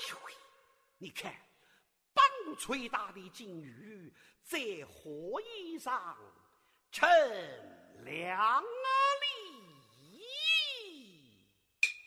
呦喂，你看，棒槌大的金鱼在荷叶上乘凉啊！